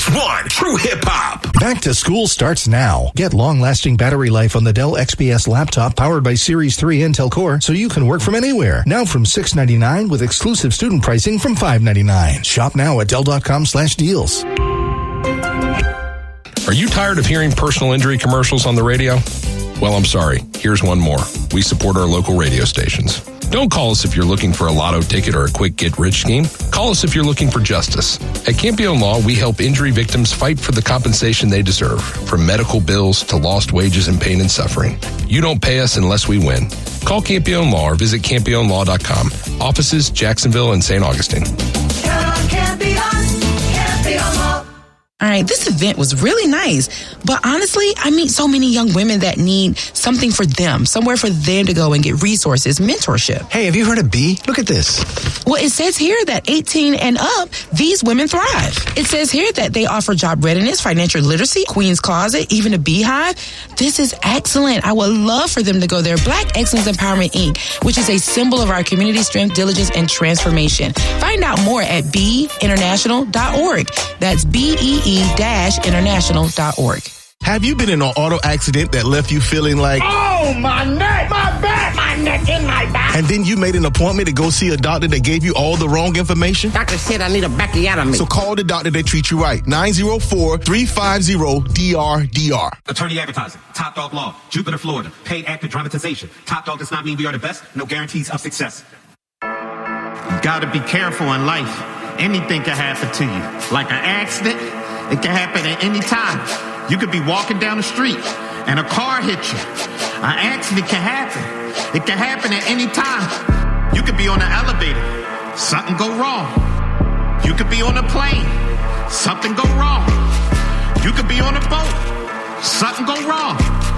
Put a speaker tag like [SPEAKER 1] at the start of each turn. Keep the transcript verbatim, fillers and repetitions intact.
[SPEAKER 1] one, True Hip Hop.
[SPEAKER 2] Back to school starts now. Get long-lasting battery life on the Dell X P S laptop powered by Series three Intel Core so you can work from anywhere. Now from six ninety-nine with exclusive student pricing from five ninety-nine. Shop now at Dell.com slash deals.
[SPEAKER 3] Are you tired of hearing personal injury commercials on the radio? Well, I'm sorry. Here's one more. We support our local radio stations. Don't call us if you're looking for a lotto ticket or a quick get-rich scheme. Call us if you're looking for justice. At Campione Law, we help injury victims fight for the compensation they deserve, from medical bills to lost wages and pain and suffering. You don't pay us unless we win. Call Campione Law or visit campione law dot com. Offices, Jacksonville and Saint Augustine.
[SPEAKER 4] Count on Campione, Campione Law.
[SPEAKER 5] All right, this event was really nice, but honestly, I meet so many young women that need something for them, somewhere for them to go and get resources, mentorship.
[SPEAKER 6] Hey, have you heard of B? Look at this.
[SPEAKER 5] Well, it says here that eighteen and up, these women thrive. It says here that they offer job readiness, financial literacy, Queen's Closet, even a beehive. This is excellent. I would love for them to go there. Black Excellence Empowerment Incorporated, which is a symbol of our community strength, diligence, and transformation. Find out more at be international dot org. That's B E E international dot org.
[SPEAKER 7] Have you been in an auto accident that left you feeling like,
[SPEAKER 8] oh, my neck, my back, my neck and my back?
[SPEAKER 7] And then you made an appointment to go see a doctor that gave you all the wrong information?
[SPEAKER 8] Doctor said I need a backiotomy.
[SPEAKER 7] So call the doctor that treats you right. nine oh four, three five zero, D R D R.
[SPEAKER 9] Attorney advertising. Top Dog Law. Jupiter, Florida. Paid actor dramatization. Top Dog does not mean we are the best. No guarantees of success.
[SPEAKER 10] You gotta be careful in life. Anything can happen to you. Like an accident, it can happen at any time. You could be walking down the street and a car hit you. An accident can happen. It can happen at any time. You could be on an elevator. Something go wrong. You could be on a plane. Something go wrong. You could be on a boat. Something go wrong.